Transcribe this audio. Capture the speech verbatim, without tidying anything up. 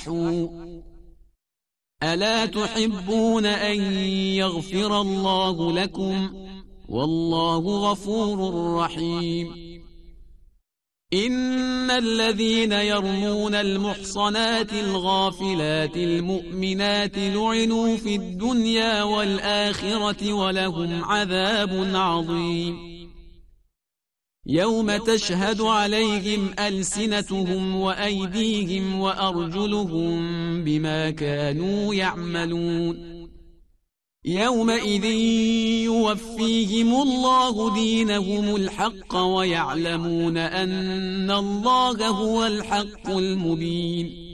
فافرحوا ألا تحبون أن يغفر الله لكم والله غفور رحيم إن الذين يرمون المحصنات الغافلات المؤمنات لعنوا في الدنيا والآخرة ولهم عذاب عظيم يوم تشهد عليهم ألسنتهم وأيديهم وأرجلهم بما كانوا يعملون يومئذ يوفيهم الله دينهم الحق ويعلمون أن الله هو الحق المبين